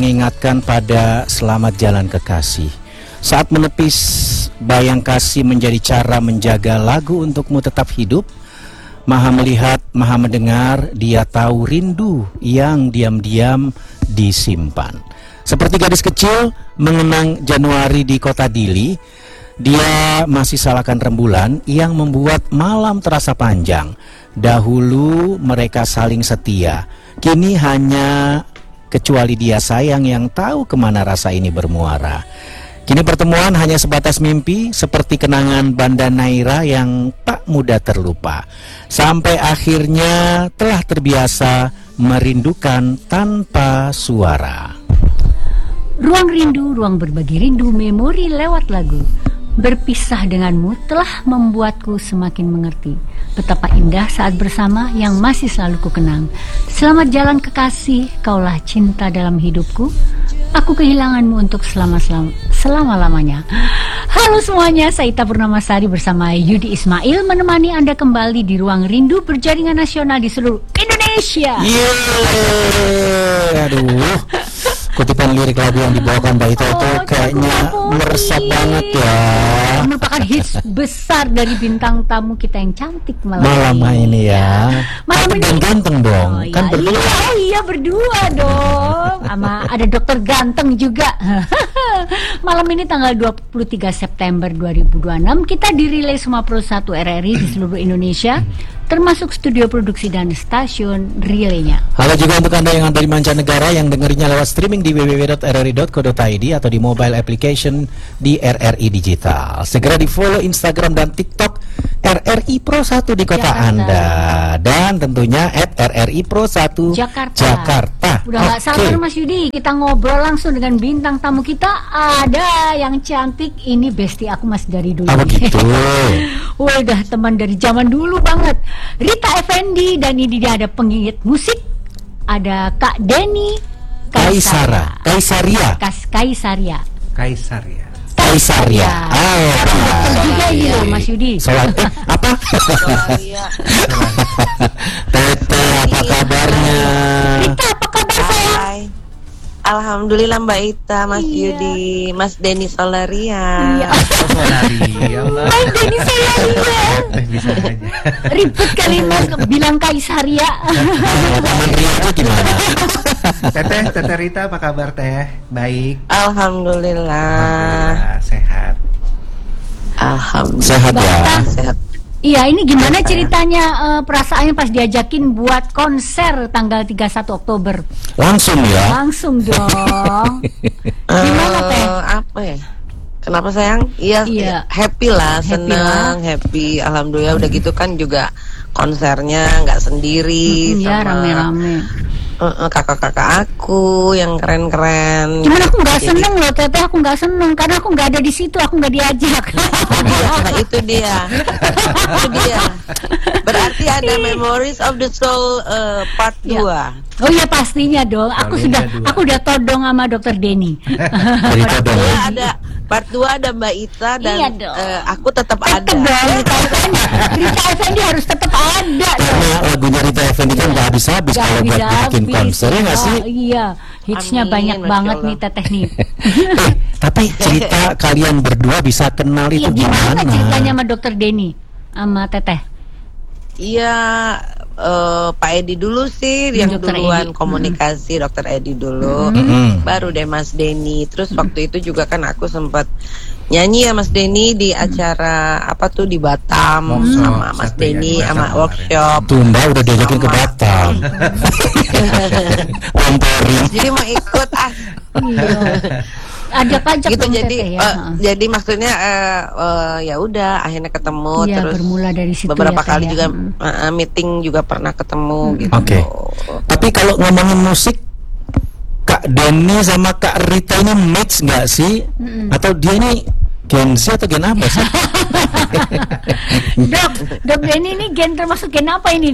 mengingatkan pada selamat jalan kekasih. Saat menepis bayang kasih menjadi cara menjaga lagu untukmu tetap hidup. Maha melihat, maha mendengar, dia tahu rindu yang diam-diam disimpan. Seperti gadis kecil mengenang Januari di kota Dili, dia masih salahkan rembulan yang membuat malam terasa panjang. Dahulu mereka saling setia, kini hanya kecuali dia sayang yang tahu kemana rasa ini bermuara. Kini pertemuan hanya sebatas mimpi, seperti kenangan Banda Naira yang tak mudah terlupa. Sampai akhirnya telah terbiasa merindukan tanpa suara. Ruang rindu, ruang berbagi rindu, memori lewat lagu. Berpisah denganmu telah membuatku semakin mengerti betapa indah saat bersama yang masih selalu kukenang. Selamat jalan kekasih, kaulah cinta dalam hidupku. Aku kehilanganmu untuk selama-lamanya. Halo semuanya, saya Ita Purnamasari bersama Yudi Ismail menemani Anda kembali di Ruang Rindu berjaringan nasional di seluruh Indonesia. Yeay, aduh. Kutipan lirik lagu yang dibawakan Mbak Ita itu kayaknya meresap banget ya. Merupakan hits besar dari bintang tamu kita yang cantik malam ini ya. Malam ini ganteng dong, kan berdua. Iya berdua dong. Sama ada dokter ganteng juga. Malam ini tanggal 23 September 2026 kita dirilai semua Pro 1 RRI di seluruh Indonesia, termasuk studio produksi dan stasiun relaynya. Halo juga untuk Anda yang ada di mancanegara yang dengerinya lewat streaming di www.rri.co.id atau di mobile application di RRI Digital. Segera di follow Instagram dan TikTok RRI Pro 1 di kota Jakarta. Anda, dan tentunya @RRI Pro 1 Jakarta. Udah gak sabar Mas Yudi, kita ngobrol langsung dengan bintang tamu kita. Ada yang cantik, ini bestie aku masih dari dulu. Apa gitu? Udah teman dari zaman dulu banget. Rita Effendi, dan ini dia ada pengingat musik. Ada Kak Denny Kaisaria. Juga ini loh Mas Yudi. Apa? Tete, apa kabarnya? Rita, apa kabar sayang? Alhamdulillah Mbak Ita, Mas Yudi, Mas Denny Solaria. Mas Denny Solaria. Bisa aja. Ribet kali Mas bilang Kaisaria. Gimana? Teteh Rita, apa kabar Teh? Baik. Alhamdulillah. Sehat. Alhamdulillah. Sehat ya. Sehat. Iya, ini gimana ceritanya perasaannya pas diajakin buat konser tanggal 31 Oktober? Langsung ya? Langsung dong. Gimana Teh? Apa ya? Kenapa sayang? Iya. Happy lah, senang, happy. Alhamdulillah. Udah gitu kan juga konsernya nggak sendiri, ya sama rame-rame. Kakak-kakak aku yang keren-keren. Cuman aku nggak seneng loh Teteh, aku nggak seneng karena aku nggak ada di situ, aku nggak diajak. Nah itu dia. Berarti ada Memories of the Soul part 2. Oh iya pastinya dong. Aku udah todong sama Dokter Denny. Ada part 2, ada Mbak Ita dan iya dong. Aku tetap ada. Rita Effendi harus tetap ada. Karena lagunya Rita Effendi kan nggak habis-habis kalau buat bikin konser, nggak sih? Iya, hitsnya banyak banget nih Teteh nih. Tapi cerita kalian berdua bisa kenal itu gimana? Ceritanya sama Dokter Denny sama Teteh? Iya, Pak Edi dulu sih yang Dr. duluan Edi. Komunikasi, Dokter Edi dulu, baru deh Mas Denny. Terus waktu itu juga kan aku sempat nyanyi ya Mas Denny di acara apa tuh di Batam sama Mas Denny sama workshop. Tuh Mbak udah diajakin ke Batam. Jadi mau ikut Ada pajak gitu, jadi jadi maksudnya ya udah akhirnya ketemu, ya, terus bermula dari situ beberapa ya, kali juga meeting juga pernah ketemu gitu. Oke. Tapi kalau ngomongin musik, Kak Denny sama Kak Rita ini match nggak sih? Atau dia ini Gen Z atau gen apa sih? Dok Denny ini gen termasuk gen apa ini Dok?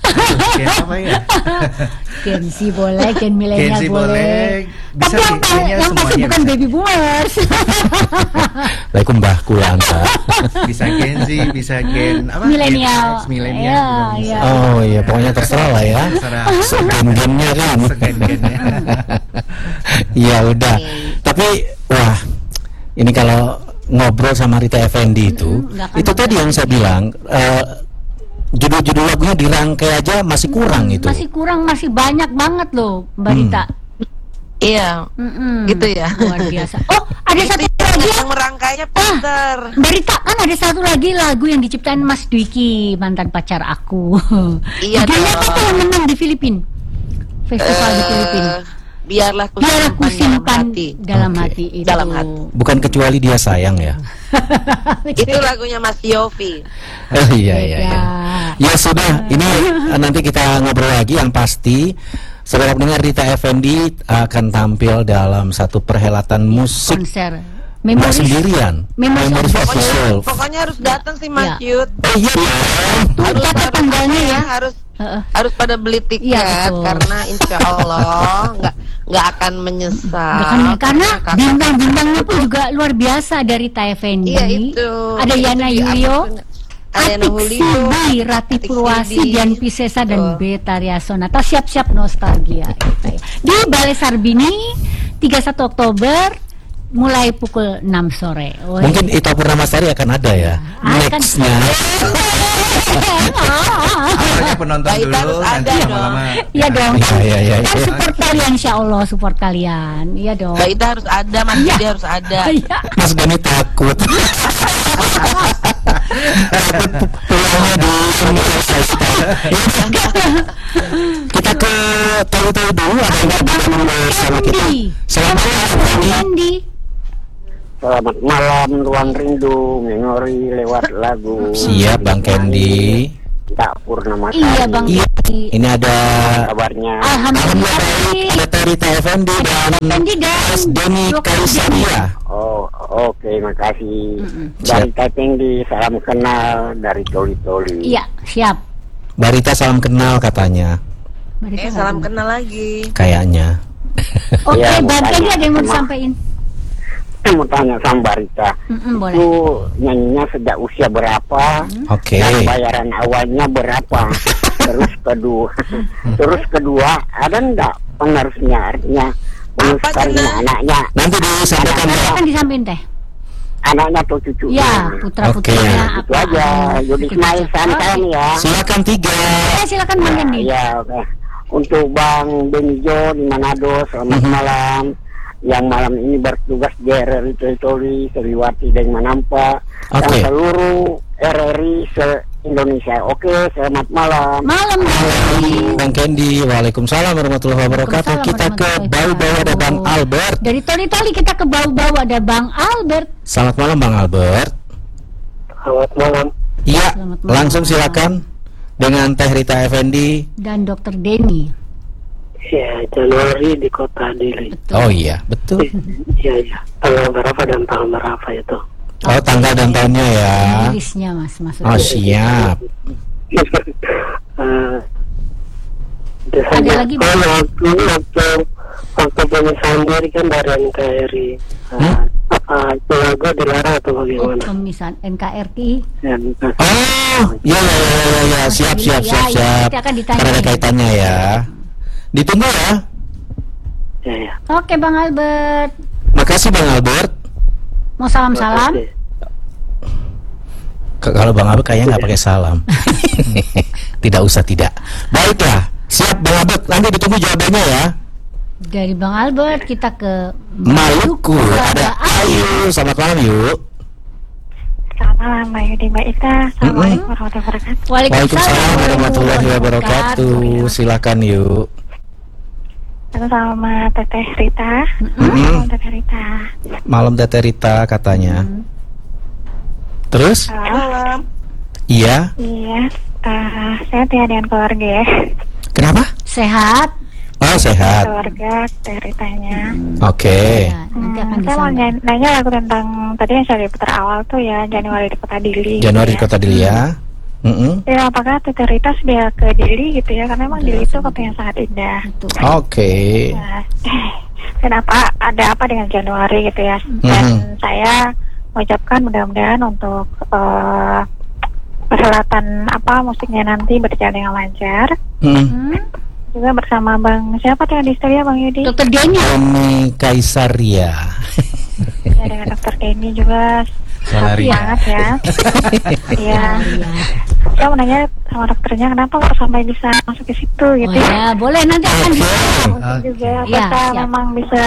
Gen apa ya? Gen Z boleh, Gen milenial Gen Z boleh. Bisa Tapi kayaknya yang pasti semuanya bukan bisa. baby boomers. Laikum mbahku Anta. Bisa Gen Z, bisa Gen apa? Milenial. Gen X, milenial Iya, juga bisa. iya. Oh iya, pokoknya terserah lah ya. Terserah. Gen-gennya kan. Segen-gennya. Ya udah. Tapi wah, ini kalau ngobrol sama Rita Effendy nggak akan itu tadi yang saya bilang, judul-judul lagunya dirangkai aja masih kurang itu. Masih kurang, masih banyak banget loh, Mbak Rita. Iya, gitu ya. Luar biasa. Oh, ada satu lagi Yang merangkainya Peter. Mbak Rita, kan ada satu lagi lagu yang diciptain Mas Dwiki, mantan pacar aku. Iya Judulnya dong. apa yang menang di Filipina? Festival di Filipina. Biarlah ku Biar aku simpan dalam Oke. hati itu. Dalam hati. Bukan kecuali dia sayang ya. Itu lagunya Mas Yofi. Oh iya iya. Beda. Ya sudah, ini nanti kita ngobrol lagi. Yang pasti saudara pendengar, Rita Effendy akan tampil dalam satu perhelatan musik Konser. nggak Memories. sendirian. Memories Memories of Official. Pokoknya harus datang sih Mas Iya. Yud. Oh iya. Harus Catat tanggalnya ya. Harus pada beli tiket Iya, betul. karena insya Allah nggak akan menyesal. Karena bintang-bintangnya pun juga luar biasa dari Rita Effendy. Iya itu. Ada Yana Itu Yuyo, ada Yana Atik Hulio, Sibi, Rati Atik Purwasi, Sibi. Dian Piscesa dan Betul. Betaria Sonata. Siap-siap nostalgia gitu ya. Di Balai Sarbini 31 Oktober mulai pukul 6 sore. Woi. Mungkin Ita Purnamasari akan ada ya. Akan. Nextnya. Apalagi penonton Mbak Ita dulu harus nanti ada lama-lama. Iya dong. Iya. Kan support kalian, insya Allah support kalian. Iya dong. Mbak Ita harus ada, Mas Iya. Yudi harus ada. Iya. Mas Dani takut. Pulangnya di kita ke tahu-tahu dulu ada yang bersama kita. Selamat malam. Andy. Selamat malam, Ruang Rindu, memori lewat lagu. Siap Bang Kendi. Tak Purnamasari. Iya Bang. Iya. Ini ada Kabarnya. Alhamdulillah baik. Data Rita Effendy dan Andy dan Mas Doni Kaisaria. Oh, oke, makasih. Siap. Dari Taipingdi, salam kenal dari Toli-Toli. Iya, siap. Barita salam kenal katanya. Salam kenal lagi. Kayaknya. Oke, Iya, Bang makanya. Kendi ada yang mau Sama. disampaikan? Mau tanya sama Barita, Boleh. itu nyanyinya sejak usia berapa? Oke. Dan bayaran awalnya berapa? Terus kedua, ada enggak penerusnya, artinya melestarikan Cina? anaknya, Nanti disampaikan ya. Kan disampaikan teh. anaknya atau cucunya? Ya, putra-putrinya Oke. Itu aja. Yudi Ismail santai ya. Silakan 3. Silakan Bang Kendi. Ya, oke. Untuk Bang Benijo di Manado, selamat malam. Yang malam ini bertugas di RRI Toli, Sriwati dan Manampa, dan Oke. seluruh RRI se-Indonesia. Oke, selamat malam. Malam Bang Kendi. Bang Kendi, waalaikumsalam warahmatullahi wabarakatuh. Waalaikumsalam Kita ke warahmatullahi bau-bau ada Bang wabarakatuh. Albert. Dari Toli-Toli kita ke bau-bau ada Bang Albert. Selamat malam Bang Albert. Selamat malam. Iya, Selamat malam. langsung silakan dengan Teh Rita Effendy. Dan Dr. Denny. Ya, Januari di Kota Dili. Oh iya, betul. Iya. Tanggal berapa dan tanggal berapa itu? Oh, tanggal dan tahunnya ya. Irisnya Mas Oh, maksudnya. siap. Ada lagi Bang? waktu pemisahan diri kan dari NKRI. Itu lagu dilarang atau bagaimana? Pemisahan NKRI. Oh, ya, siap. Ya, nanti akan ditanya. Karena ada kaitannya ya. Ditunggu ya. Ya. Oke Bang Albert. Makasih Bang Albert. Mau salam-salam? Kalau Bang Albert kayaknya nggak pakai salam. Tidak usah, tidak. Baiklah, siap Bang Albert. Nanti ditunggu jawabannya ya. Dari Bang Albert kita ke Maluku ada Ayu. Selamat malam yuk. Selamat malam Mbak Yudi, Mbak Ita. Assalamualaikum warahmatullahi wabarakatuh. Waalaikumsalam warahmatullahi wabarakatuh. Silakan yuk. Aku sama Teteh Rita. Mm-mm. Sama Teteh Rita. Malam Tete Rita katanya. Terus? Halo. Iya. Iya. Sehat ya dengan keluarga ya. Kenapa? sehat. Oh sehat. Keluarga Teteh Ritanya. Oke. Ya, nanti akan Saya mau disampaikan. nanya lagu tentang tadi yang saya putar awal tuh ya, Januari di Kota Dili. Januari di Kota Dili ya. Ya, apakah Tete Rita sudah ke Dili gitu ya? Karena memang Dili itu kota yang sangat indah. Oke. Nah, kenapa ada apa dengan Januari gitu ya? Dan saya mengucapkan mudah-mudahan untuk perhelatan musiknya nanti berjalan dengan lancar. Juga bersama Bang siapa tuh yang di studio, Bang Yudi? Dokter Denny. Tommy Kaisaria. Ya, dengan Dokter Denny juga banget ya. Iya. Saya mau nanya sama dokternya kenapa kok sampai bisa masuk ke situ gitu. Oh ya, boleh nanti akan Mungkin juga apakah memang bisa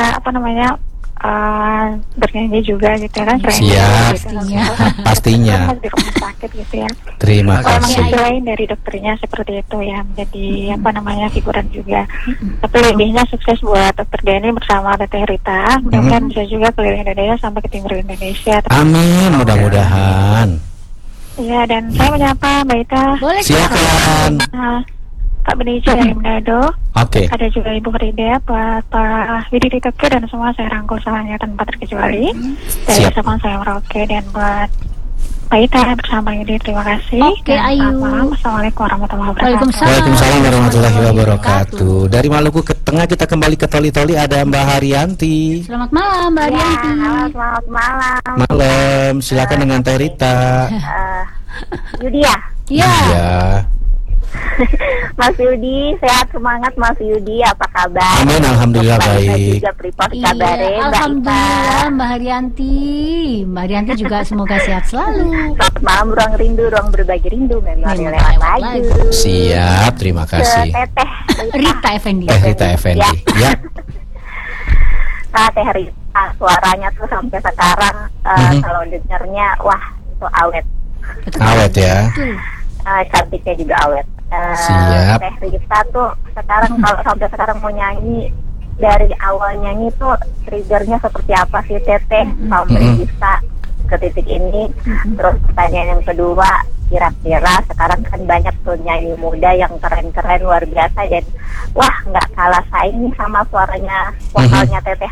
bernyanyi juga gitu kan? Siap, gitu, pastinya. Kan di rumah sakit gitu ya. Terima Kalau memang kasih. itu lain dari dokternya seperti itu ya, menjadi figuran juga. Tapi lebihnya sukses buat Dokter Denny bersama Tete Rita. Mudah-mudahan bisa juga keliling Indonesia sampai ke timur Indonesia. Amin, mudah-mudahan. Iya, dan saya menyapa Mbak Ita. boleh. Silakan. Pak Benicio dari Manado. Oke. Ada juga Ibu Frida, Pak Widi Titoke, dan semua saya rangkul semuanya tanpa terkecuali. Dari Siap. Sabang saya Merauke dan buat Mbak Ita bersama Yudi, terima kasih. Oke, Dan Ayu. selamat malam. Assalamualaikum warahmatullahi wabarakatuh. Waalaikumsalam. Waalaikumsalam warahmatullahi wabarakatuh. Dari Maluku ke tengah kita kembali ke Toli-Toli, ada Mbak Haryanti. Selamat malam Mbak Arianti. Selamat malam. Malam, silakan dengan Teh Rita. Yudi ya? Iya. Iya. Mas Yudi, sehat semangat Mas Yudi, apa kabar? Amin, alhamdulillah baik. Juga pripot Iya, kabarnya, Mbak Ita. alhamdulillah Mbak Haryanti. Mbak Haryanti juga semoga sehat selalu. Selamat malam, ruang rindu, ruang berbagi rindu, memori Memori lewat lewat lagu. Siap, terima kasih. Teteh Rita Effendi. Teh Rita Effendi. Ya. Teh Rita, suaranya tuh sampai sekarang kalau dengarnya, wah itu awet. Awet ya. Betul. Cantiknya juga awet. Siap. Teh Rita tuh sekarang kalau sampai sekarang mau nyanyi, dari awal nyanyi tuh triggernya seperti apa sih Teteh sampai bisa ke titik ini. Terus pertanyaan yang kedua, kira-kira sekarang kan banyak tuh nyanyi muda yang keren-keren luar biasa dan wah nggak kalah saing nih sama suaranya vokalnya Teteh